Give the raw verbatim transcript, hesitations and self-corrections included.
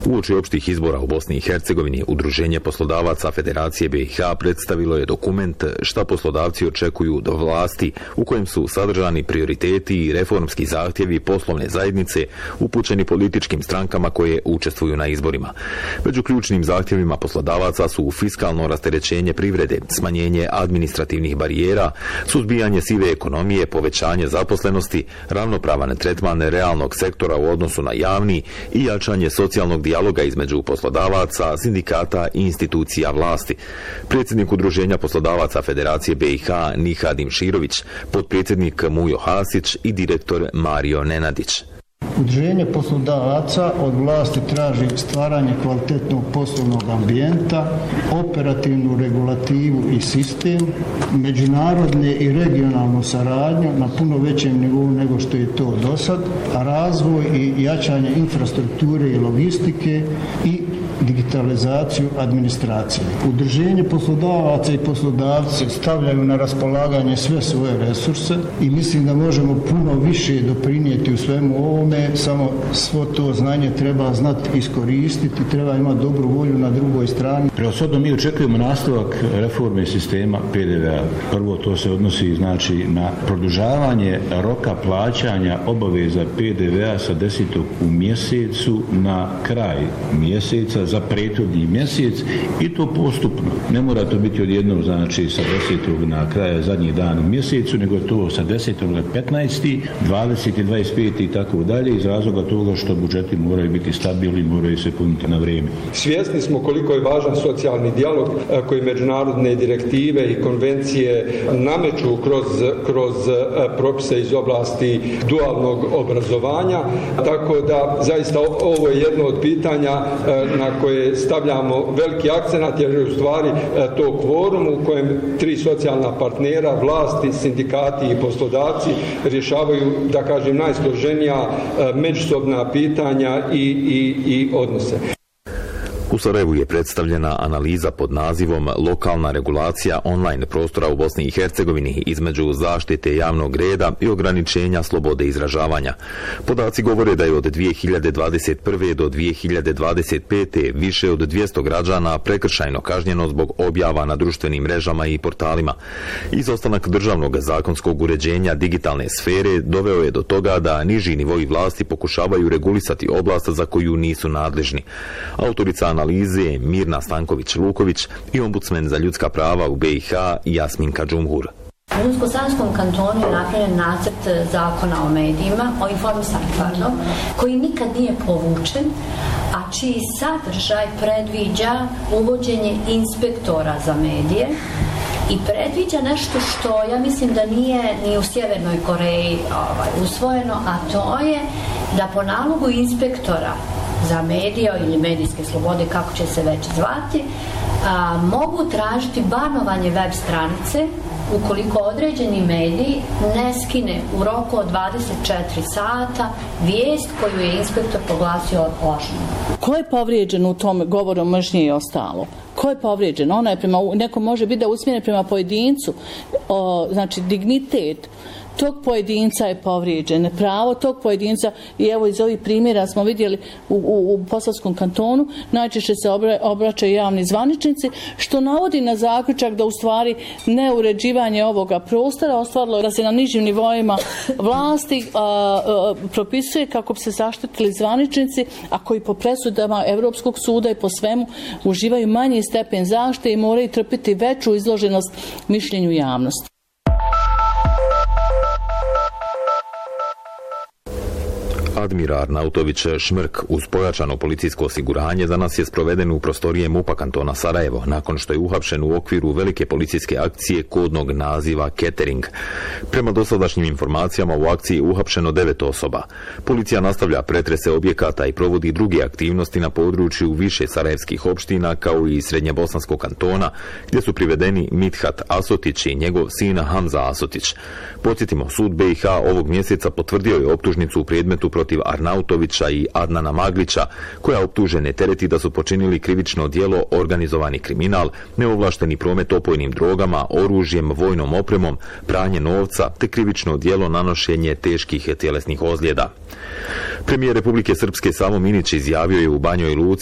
Uoči opštih izbora u Bosni i Hercegovini, Udruženje poslodavaca Federacije B i H predstavilo je dokument šta poslodavci očekuju do vlasti, u kojem su sadržani prioriteti i reformski zahtjevi poslovne zajednice upućeni političkim strankama koje učestvuju na izborima. Među ključnim zahtjevima poslodavaca su fiskalno rasterećenje privrede, smanjenje administrativnih barijera, suzbijanje sive ekonomije, povećanje zaposlenosti, ravnopravan tretman realnog sektora u odnosu na javni i jačanje socijalnog dijaloga između poslodavaca, sindikata i institucija vlasti. Predsjednik Udruženja poslodavaca Federacije B i H Nihadim Širović, potpredsjednik Mujo Hasić i direktor Mario Nenadić. Udruženje poslodavaca od vlasti traži stvaranje kvalitetnog poslovnog ambijenta, operativnu regulativu i sistem, međunarodne i regionalnu saradnju na puno većem nivou nego što je to do sad, razvoj i jačanje infrastrukture i logistike i digitalizaciju administracije. Udruženje poslodavaca i poslodavci stavljaju na raspolaganje sve svoje resurse i mislim da možemo puno više doprinijeti u svemu ovome, samo svo to znanje treba znati iskoristiti, treba imati dobru volju na drugoj strani. Preosodno mi očekujemo nastavak reforme sistema P D V A. Prvo to se odnosi znači na produžavanje roka plaćanja obaveza P D V A sa desetog u mjesecu na kraj mjeseca za prethodni mjesec i to postupno. Ne mora to biti odjednom znači sa desetog na kraja zadnji dan u mjesecu, nego to sa desetog na petnaesti, dvadeseti, dvadeset peti i tako dalje, iz razloga toga što budžeti moraju biti stabilni, moraju se puniti na vrijeme. Svjesni smo koliko je važan socijalni dijalog koji međunarodne direktive i konvencije nameću kroz, kroz propise iz oblasti dualnog obrazovanja, tako da zaista ovo je jedno od pitanja na koje stavljamo veliki akcenat, jer je u stvari to kvorum u kojem tri socijalna partnera, vlasti, sindikati i poslodavci rješavaju, da kažem, najsloženija međusobna pitanja i, i, i odnose. U Sarajevu je predstavljena analiza pod nazivom Lokalna regulacija online prostora u Bosni i Hercegovini između zaštite javnog reda i ograničenja slobode izražavanja. Podaci govore da je od dvije hiljade dvadeset prve do dvije hiljade dvadeset pete više od dvjesto građana prekršajno kažnjeno zbog objava na društvenim mrežama i portalima. Izostanak državnog zakonskog uređenja digitalne sfere doveo je do toga da niži nivoi vlasti pokušavaju regulisati oblast za koju nisu nadležni. Autorica analize Mirna Stanković-Luković i ombudsmen za ljudska prava u B i H Jasminka Džumhur. U Unsko-Sanskom kantonu je napravljen nacrt zakona o medijima, o informisanju, pardon, koji nikad nije povučen, a čiji sadržaj predviđa uvođenje inspektora za medije i predviđa nešto što ja mislim da nije ni u Sjevernoj Koreji ovaj, usvojeno, a to je da po nalogu inspektora za medije ili medijske slobode, kako će se već zvati, a, mogu tražiti banovanje web stranice ukoliko određeni medij ne skine u roku od dvadeset četiri sata vijest koju je inspektor proglasio lažnom. Ko je povrijeđen u tom govoru mržnje i ostalo? Ko je povrijeđen? Ona je prema, neko može biti da usmjeren prema pojedincu, o, znači dignitet tog pojedinca je povrijeđen, pravo tog pojedinca, i evo iz ovih primjera smo vidjeli u, u, u Posavskom kantonu, najčešće se obra, obraćaju javni zvaničnici, što navodi na zaključak da u stvari neuređivanje ovoga prostora ostvarilo da se na nižim nivoima vlasti a, a, propisuje kako bi se zaštitili zvaničnici, a koji po presudama Europskog suda i po svemu uživaju manji stepen zaštite i moraju trpiti veću izloženost mišljenju javnosti. Admir Arnautović Šmrk uz pojačano policijsko osiguranje danas je sproveden u prostorije MUP-a kantona Sarajevo, nakon što je uhapšen u okviru velike policijske akcije kodnog naziva Catering. Prema dosadašnjim informacijama u akciji je uhapšeno devet osoba. Policija nastavlja pretrese objekata i provodi druge aktivnosti na području više sarajevskih opština kao i srednjebosanskog kantona, gdje su privedeni Mithat Asotić i njegov sin Hamza Asotić. Podsjetimo, sud B i H ovog mjeseca potvrdio je optužnicu u predmetu protiv protiv Arnautovića i Adnana Maglića, koja optužene tereti da su počinili krivično djelo organizovani kriminal, neovlašteni promet opojnim drogama, oružjem, vojnom opremom, pranje novca te krivično djelo nanošenje teških tjelesnih ozljeda. Premijer Republike Srpske Savo Minić izjavio je u Banjoj Luci